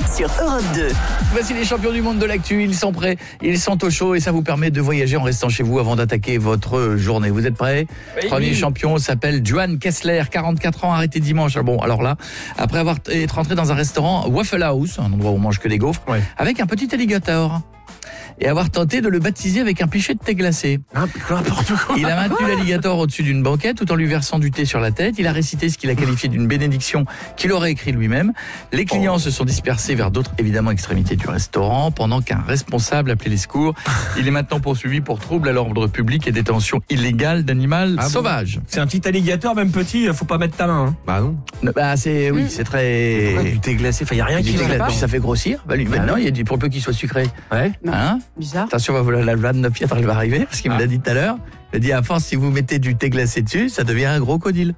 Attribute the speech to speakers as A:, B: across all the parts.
A: sur Europe 2.
B: Voici les champions du monde de l'actu, ils sont prêts, ils sont au chaud et ça vous permet de voyager en restant chez vous avant d'attaquer votre journée. Vous êtes prêts ?
C: Oui.
B: Premier champion s'appelle Johan Kessler, 44 ans, arrêté dimanche. Bon, alors là, après avoir été rentré dans un restaurant Waffle House, un endroit où on mange que des gaufres, avec un petit alligator. Et avoir tenté de le baptiser avec un pichet de thé glacé.
C: N'importe quoi.
B: Il a maintenu l'alligator au-dessus d'une banquette tout en lui versant du thé sur la tête. Il a récité ce qu'il a qualifié d'une bénédiction qu'il aurait écrit lui-même. Les clients se sont dispersés vers d'autres, évidemment, extrémités du restaurant pendant qu'un responsable appelait les secours. Il est maintenant poursuivi pour trouble à l'ordre public et détention illégale d'animal sauvage.
C: C'est un petit alligator, même petit, faut pas mettre ta main. Hein.
D: Bah non.
B: Bah c'est c'est très
C: Du thé glacé, il y a rien qui va.
B: puis ça fait grossir. Bah lui maintenant, il a dit pour peu qu'il soit sucré.
C: Ouais.
B: Hein ?
E: Bizarre.
B: Attention, la vanne de Pietre, elle va arriver, parce qu'il me l'a dit tout à l'heure. Il a dit, à force, si vous mettez du thé glacé dessus, ça devient un gros crocodile.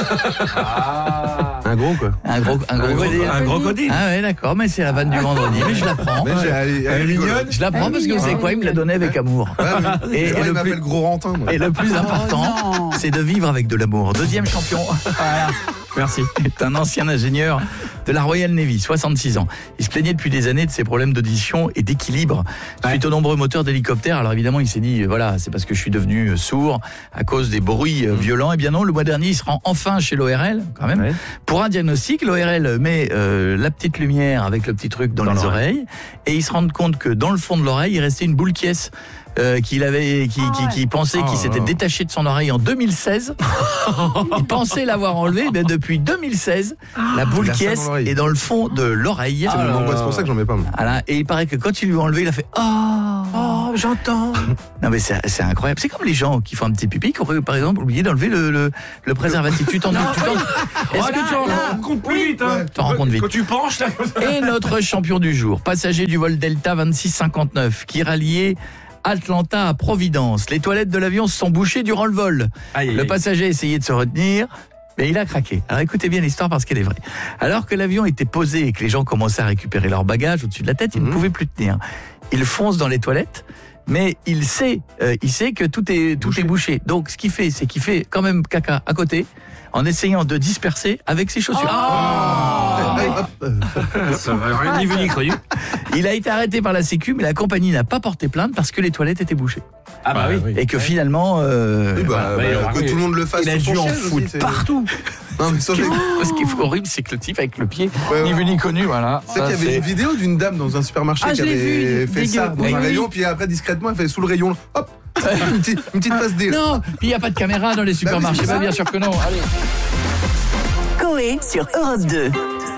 D: Un gros quoi.
B: Un gros crocodile.
C: Un crocodile.
B: Ah ouais, d'accord, mais c'est la vanne du vendredi, mais je la prends.
D: Elle est mignonne.
B: Je la prends parce que vous savez quoi, il me l'a donnée avec amour.
D: Et
B: le
D: il m'appelle Gros Rantin. Moi.
B: Et le plus important, c'est de vivre avec de l'amour. Deuxième champion. Merci. C'est un ancien ingénieur de la Royal Navy, 66 ans. Il se plaignait depuis des années de ses problèmes d'audition et d'équilibre suite aux nombreux moteurs d'hélicoptères. Alors évidemment, il s'est dit, voilà, c'est parce que je suis devenu sourd à cause des bruits violents. Eh bien non, le mois dernier, il se rend enfin chez l'ORL, quand même, pour un diagnostic. L'ORL met la petite lumière avec le petit truc dans les oreilles et il se rend compte que dans le fond de l'oreille, il restait une boule qui pensait qu'il s'était détaché de son oreille en 2016. Il pensait l'avoir enlevé, mais depuis 2016, la boule qui est dans le fond de l'oreille.
D: Ça me l'angoisse, c'est pour ça que j'en mets pas.
B: Voilà. Et il paraît que quand il lui a enlevé, il a fait oh, j'entends. Non mais c'est incroyable. C'est comme les gens qui font un petit pipi, qui auraient par exemple oublié d'enlever le préservatif. Tu t'en rends
C: compte plus vite. Hein.
B: T'en rends compte vite.
C: Quand tu penches là.
B: Et notre champion du jour, passager du vol Delta 2659, qui ralliait Atlanta à Providence. Les toilettes de l'avion se sont bouchées durant le vol. Le passager a essayé de se retenir, mais il a craqué. Alors écoutez bien l'histoire parce qu'elle est vraie. Alors que l'avion était posé et que les gens commençaient à récupérer leur bagage au-dessus de la tête, il ne pouvait plus tenir. Il fonce dans les toilettes, mais il sait que tout est bouché. Donc ce qu'il fait, c'est qu'il fait quand même caca à côté en essayant de disperser avec ses chaussures.
C: Ça va rien ni vu ni cru.
B: Il a été arrêté par la Sécu, mais la compagnie n'a pas porté plainte parce que les toilettes étaient bouchées.
C: Ah bah oui.
B: Et que finalement...
D: que tout le monde le fasse.
C: Il a dû en foutre partout.
D: Non, mais
B: Ce qui est horrible, c'est que le type avec le pied, ni vu ni connu, voilà.
D: C'est qu'il y avait une vidéo d'une dame dans un supermarché qui avait fait ça dans un rayon, puis après discrètement elle fait sous le rayon, hop, une petite passe D.
B: Non, puis il n'y a pas de caméra dans les supermarchés, bien sûr que non. Allez.
A: Coé sur Europe 2.